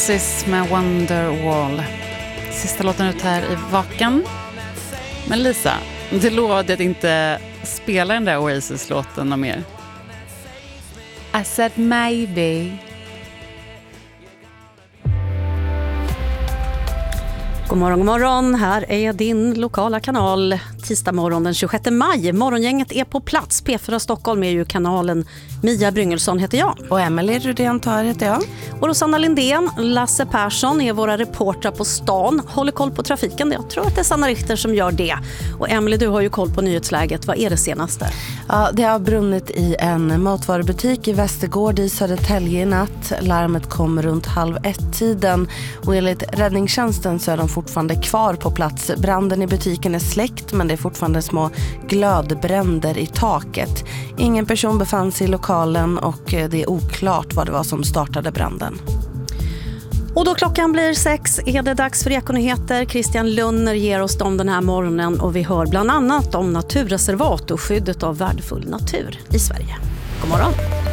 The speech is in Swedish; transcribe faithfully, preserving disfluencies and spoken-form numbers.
Oasis med Wonderwall. Sista låten ut här i Vakan. Men Lisa, du lovade att inte spela den där Oasis-låten någon mer. I said maybe. God morgon, god morgon. Här är din lokala kanal. Tisdag morgon den tjugosjätte maj. Morgongänget är på plats. P fyra Stockholm är ju kanalen. Mia Bryngelsson heter jag. Och Emelie Rudén Tar heter jag. Och Rosanna Lindén, Lasse Persson är våra reportrar på stan. Håller koll på trafiken. Jag tror att det är Sanna Richter som gör det. Och Emelie, du har ju koll på nyhetsläget. Vad är det senaste? Ja, det har brunnit i en matvarubutik i Västergård i Södertälje i natt. Larmet kom runt halv ett-tiden. Och enligt räddningstjänsten så är de fortfarande kvar på plats. Branden i butiken är släckt, men det är fortfarande små glödbränder i taket. Ingen person befann sig i lokalen och det är oklart vad det var som startade branden. Och då klockan blir sex är det dags för Ekonyheter. Christian Lunner ger oss dem den här morgonen och vi hör bland annat om naturreservat och skyddet av värdefull natur i Sverige. God morgon!